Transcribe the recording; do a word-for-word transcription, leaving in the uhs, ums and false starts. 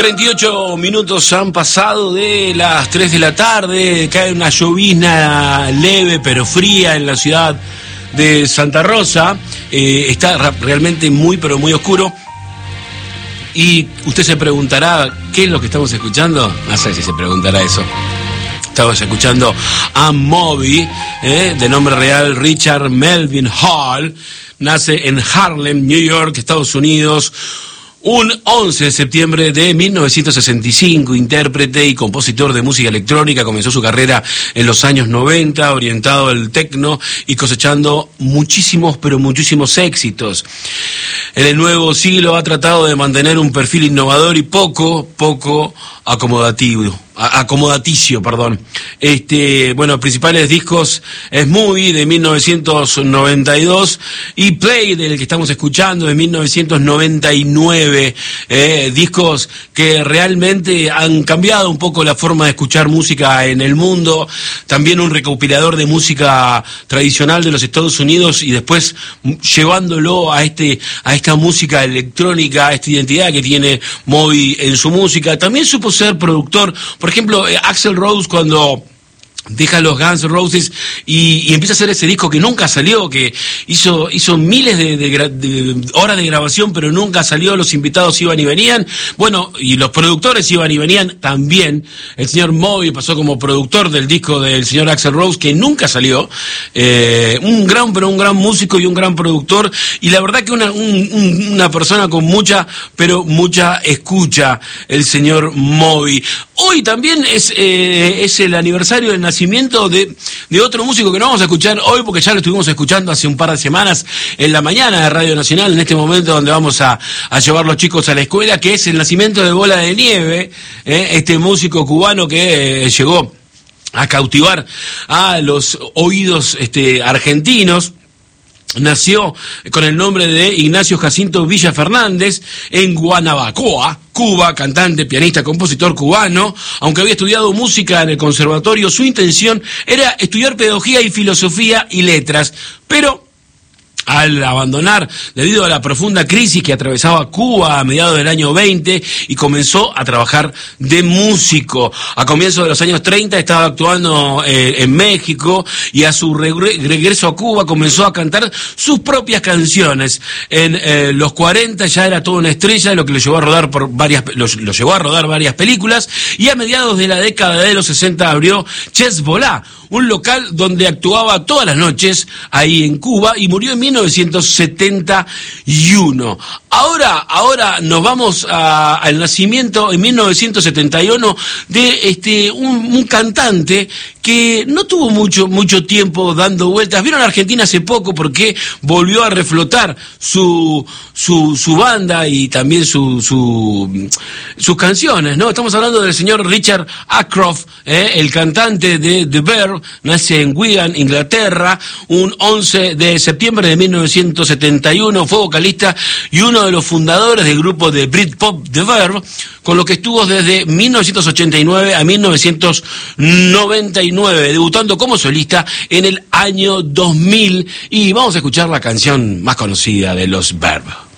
treinta y ocho minutos han pasado de las tres de la tarde, cae una llovizna leve pero fría en la ciudad de Santa Rosa, eh, está realmente muy pero muy oscuro. Y usted se preguntará, ¿qué es lo que estamos escuchando? No sé si se preguntará eso. Estamos escuchando a Moby, eh, de nombre real Richard Melvin Hall. Nace en Harlem, New York, Estados Unidos, un once de septiembre de mil novecientos sesenta y cinco, intérprete y compositor de música electrónica. Comenzó su carrera en los años noventa, orientado al techno y cosechando muchísimos, pero muchísimos éxitos. En el nuevo siglo ha tratado de mantener un perfil innovador y poco, poco acomodativo. acomodaticio, perdón. Este, bueno, principales discos es Movie de mil novecientos noventa y dos y Play, del que estamos escuchando, de mil novecientos noventa y nueve, eh, discos que realmente han cambiado un poco la forma de escuchar música en el mundo. También un recopilador de música tradicional de los Estados Unidos y después llevándolo a este a esta música electrónica, a esta identidad que tiene Moby en su música. También supo ser productor. Por ejemplo, eh, Axl Rose, cuando deja los Guns N' Roses y, y empieza a hacer ese disco que nunca salió, que hizo hizo miles de, de, de horas de grabación, pero nunca salió. Los invitados iban y venían, bueno, y los productores iban y venían también. El señor Moby pasó como productor del disco del señor Axl Rose, que nunca salió. Eh, un gran, pero un gran músico y un gran productor, y la verdad que una, un, un, una persona con mucha, pero mucha escucha, el señor Moby. Hoy también es, eh, es el aniversario del nacimiento de, de otro músico que no vamos a escuchar hoy porque ya lo estuvimos escuchando hace un par de semanas en la mañana de Radio Nacional, en este momento donde vamos a, a llevar los chicos a la escuela, que es el nacimiento de Bola de Nieve, eh, este músico cubano que eh, llegó a cautivar a los oídos este, argentinos. Nació con el nombre de Ignacio Jacinto Villa Fernández en Guanabacoa, Cuba, cantante, pianista, compositor cubano. Aunque había estudiado música en el conservatorio, su intención era estudiar pedagogía y filosofía y letras, pero al abandonar debido a la profunda crisis que atravesaba Cuba a mediados del año veinte, y comenzó a trabajar de músico. A comienzos de los años treinta estaba actuando eh, en México, y a su regre regreso a Cuba comenzó a cantar sus propias canciones. En eh, los cuarenta ya era toda una estrella, lo que lo llevó a rodar por varias lo, lo llevó a rodar varias películas, y a mediados de la década de los sesenta abrió Chesbolá, un local donde actuaba todas las noches ahí en Cuba, y murió en mil novecientos setenta y uno. Ahora, ahora nos vamos a, al nacimiento en mil novecientos setenta y uno de este un, un cantante que no tuvo mucho mucho tiempo dando vueltas. Vieron a Argentina hace poco porque volvió a reflotar su su su banda y también su su sus canciones, ¿no? Estamos hablando del señor Richard Ashcroft, ¿eh? El cantante de The Verve. Nace en Wigan, Inglaterra, un once de septiembre de mil novecientos setenta y uno. Fue vocalista y uno de los fundadores del grupo de Britpop The Verve, con lo que estuvo desde mil novecientos ochenta y nueve a mil novecientos noventa y nueve, debutando como solista en el año dos mil. Y vamos a escuchar la canción más conocida de los Verve.